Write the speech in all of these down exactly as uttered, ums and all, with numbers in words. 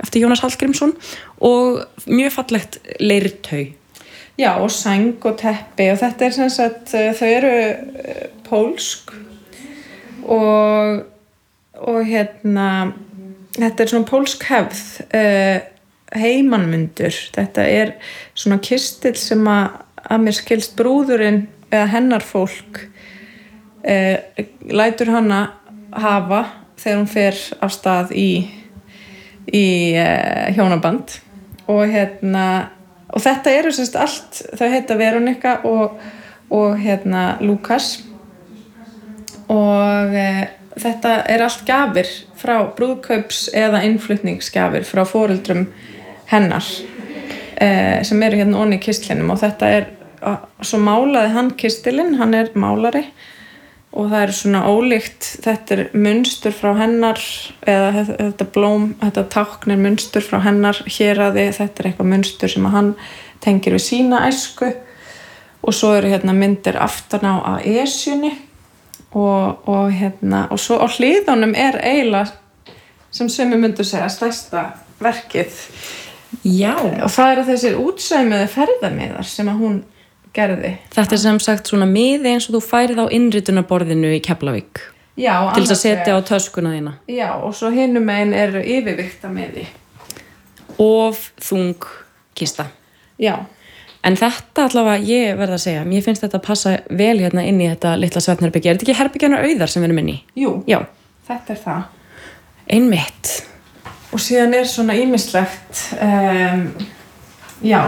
eftir Jónas Hallgrímsson og mjög fallegt leirtau. Já, og sæng og teppi og þetta er sem sagt, þau eru pólsk og, og hérna, þetta er svona pólsk hefð, uh, heimannmundur. Þetta er svona kistill sem að, að mér skilst brúðurinn eða hennar fólk uh, lætur hana hafa þegar hún fer af stað í, í uh, hjónaband og hérna og þetta eru sérst allt, þau heita Veronika og, og hérna Lukas og uh, þetta er allt gjafir frá brúðkaups eða innflutningsgjafir frá foreldrum hennar uh, sem eru hérna onni í kistlinum og þetta er, uh, svo málaði hann kistilinn, hann er málari og það er svona ólíkt, þetta er munstur frá hennar eða þetta blóm, þetta tákn er munstur frá hennar héraði, þetta er eitthvað munstur sem að hann tengir við sína æsku og svo eru hérna myndir aftan á að Esjunni og, og hérna og svo á hliðunum er eiginlega sem sumi myndu segja stærsta verkið. Já. Og það eru þessir útsaumiðu ferðamiðar sem að hún gerði. Þetta er sem sagt svona miði eins og þú færið á innritunarborðinu í Keflavík. Já, til þess að setja á töskuna þína. Já, og svo hinum megin eru yfirviktamiði. Of þung kista. Já. En þetta allavega, ég verð að segja, mér finnst þetta passa vel hérna inn í þetta litla svefnherbergi. Er þetta ekki herbergjarnar Auðar sem við erum inn í? Jú, já. Þetta er það. Einmitt. Og síðan er svona ýmislegt, um, já,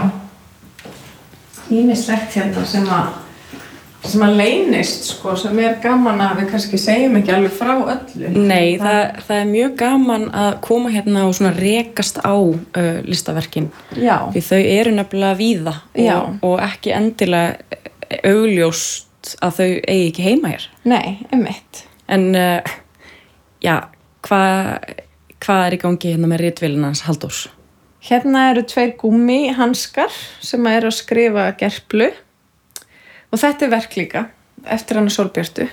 ýmislegt hérna sem að, sem að leynist, sko, sem er gaman að við kannski segjum ekki alveg frá öllu. Nei, það, það, það er mjög gaman að koma hérna og svona rekast á uh, listaverkin. Já. Því þau eru nefnilega víða og, og ekki endilega augljóst að þau eigi ekki heima hér. Nei, einmitt. En, uh, já, hvað... Hvað er í gangi hérna með ritvélina hans Halldórs? Hérna eru tveir gúmmihanskar sem eru að skrifa gerplu og þetta er verk líka eftir hana Sólbjörtu.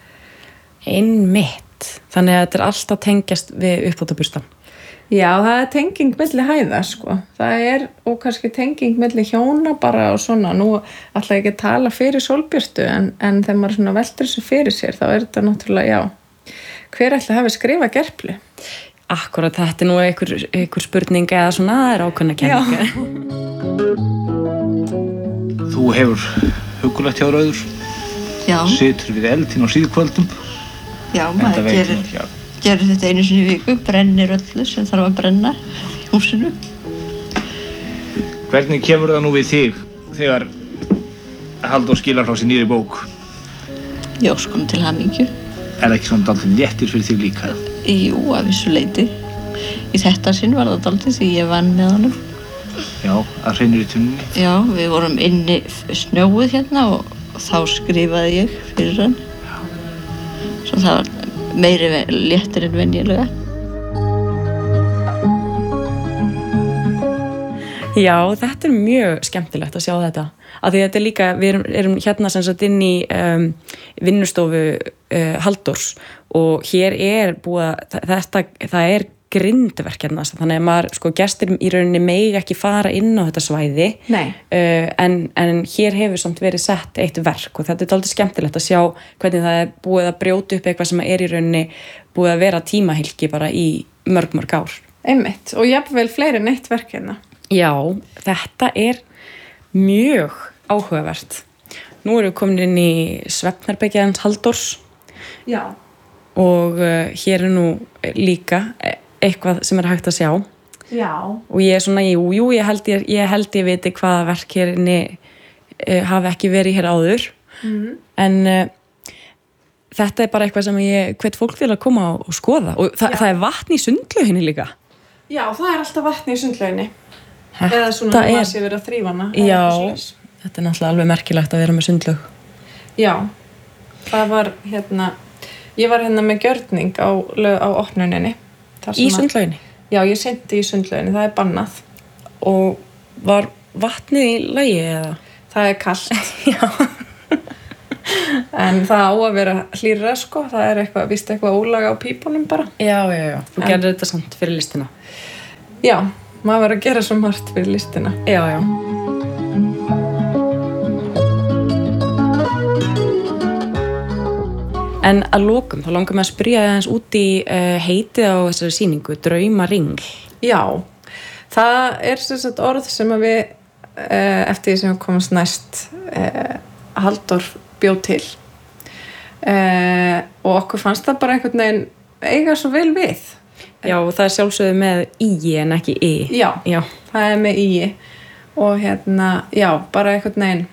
Einmitt. Þannig að þetta er alltaf tengjast við uppbótabustan. Já, það er tenging milli hæða, sko. Það er, og kannski tenging milli hjóna bara og svona. Nú ætla ég ekki að tala fyrir Sólbjörtu en, en þegar maður svona veltur þessu fyrir sér þá er þetta náttúrulega, já. Hver ætla að hafa skrifað gerplu? Akkurat, þetta er nú einhver, einhver spurning eða svona, það er ákveðna kenninga. Þú hefur hugulegt hjá Rauður. Já. Situr við eldinn á síðkvöldum. Já, maður gerir, gerir þetta einu sinni í viku, brennir öllu sem þarf að brenna í húsinu. Hvernig kemur það nú við þig þegar Halldór skilar frá sér nýrri bók? Já, sko til hamingju. Er það ekki svona dálítið léttir fyrir þig líka? Jú, af þessu leyti. Í þetta sinn var það dálítið því ég vann með honum. Já, að hreinir í tunnunni. Já, við vorum inni snjóið hérna og, og þá skrifaði ég fyrir hann. Já. Svo það var meiri léttir en venjulega. Já, þetta er mjög skemmtilegt að sjá þetta. Af því þetta er líka, við erum, erum hérna sem sagt inn í um, vinnustofu uh, Halldórs og hér er búið að, þetta, það er grindverk hérna, þannig að maður, sko, gestir í rauninni megi ekki fara inn á þetta svæði. Nei. Uh, en, en hér hefur samt verið sett eitt verk og þetta er dálítið skemmtilegt að sjá hvernig það er búið að brjóta upp eitthvað sem er í rauninni búið að vera tímahylki bara í mörg, mörg ár. Einmitt, og jafnvel fleiri en eitt verk hérna. Já, þetta er mjög áhugavert. Nú erum við komin inn í svefnherbergið hans Halldórs. Já. Og uh, hér er nú líka eitthvað sem er hægt að sjá. Já. Og ég er svona, jú, jú, ég held ég, ég held ég viti hvaða verk hér inni uh, hafi ekki verið hér áður. Mm. En uh, þetta er bara eitthvað sem ég hvet fólk til að koma og skoða. Og þa það er vatn í sundlauginni líka. Já, það er alltaf vatn í sundlauginni. Eða svona Það maður er- sé verið að þrífa hana. Já, þetta er náttúrulega alveg merkilegt að vera með sundlaug. Já, það var hérna, ég var hérna með gjörning á, lög- á opnuninni. Þar sem Í að- sundlauginni? Já, ég synti í sundlauginni, það er bannað. Og var vatnið í lagi eða? Það er kalt. Já. En það á að vera hlýrra, sko. Það er eitthvað, víst eitthvað ólaga á pípunum bara. Já, já, já. Þú En- gerðir þetta samt fyrir listina. Já, maður verður að gera svo margt fyrir listina. Já, já. En að lokum, þá langar maður að spyrja aðeins út í uh, heitið á þessari sýningu, Draumaringl. Já, það er sem sagt orð sem að við, uh, eftir því sem við komumst næst, uh, Halldór bjóð til. Uh, og okkur fannst það bara einhvern veginn eiga svo vel við. Já, og það er sjálfsögðu með í en ekki í. Já, já, það er með í. Og hérna, já, bara einhvern veginn.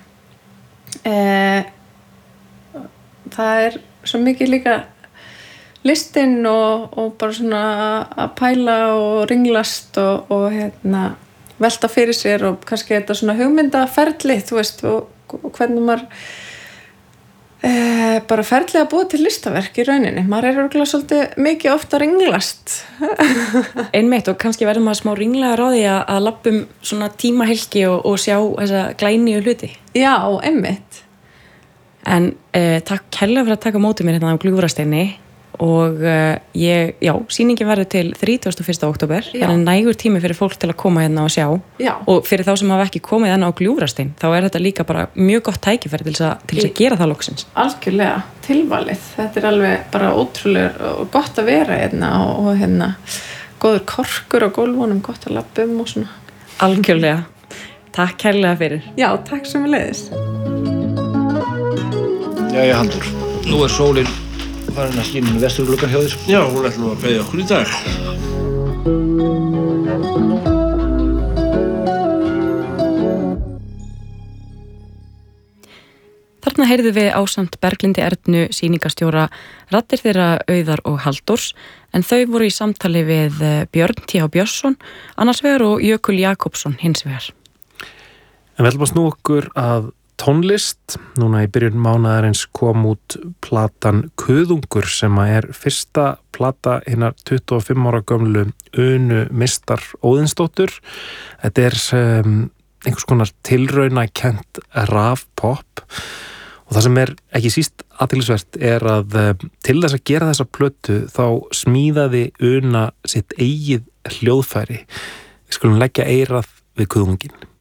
Uh, það er svo mikið líka listinn og, og bara svona að pæla og ringlast og, og hérna, velta fyrir sér og kannski þetta svona hugmyndaferli, þú veist, og, og hvernig maður e, bara ferli að búa til listaverk í rauninni. Maður er örugglega svolítið mikið ofta að ringlast. Einmitt, og kannski verður maður smá ringlegar á því að, að lappum svona tímahelgi og, og sjá þessa glæníu hluti. Já, einmitt. En eh, takk kærlega fyrir að taka mótið mér hérna á Gljúfrasteini og eh, ég, já, sýningin verður til þrítugasta og fyrsta október, þannig nægur tími fyrir fólk til að koma hérna og sjá. Já. Og fyrir þá sem hafa ekki komið hérna á Gljúfrastein, þá er þetta líka bara mjög gott tækifæri til þess að, til þess að gera það loksins. Algjörlega, tilvalið. Þetta er alveg bara ótrúlega og gott að vera hérna og, og hérna góður korkur á gólfunum, gott að labba um og svona. Algjörlega. Takk kærlega fyrir. Já, takk sömuleiðis. Jæja, Halldór, nú er sólin farin að skína með vesturgluggann hjá þér. Já, hún ætlum að beðja okkur í dag. Þarna heyrðum við ásamt Berglindi Ernu sýningarstjóra raddir þeirra Auðar og Halldórs, en þau voru í samtali við Björn T. Björnsson annars vegar og Jökul Jakobsson hins vegar. En við ætlum að snú okkur að tónlist. Núna í byrjun mánaðarins kom út platan Kuðungur sem er fyrsta plata hinnar tuttugu og fimm ára gömlu Unu Mistar Óðinsdóttur. Þetta er um, einhvers konar tilraunakent rafpop og það sem er ekki síst athyglisvert er að um, til þess að gera þessa plötu þá smíðaði Una sitt eigið hljóðfæri. Við skulum leggja eyrað við Kuðunginn.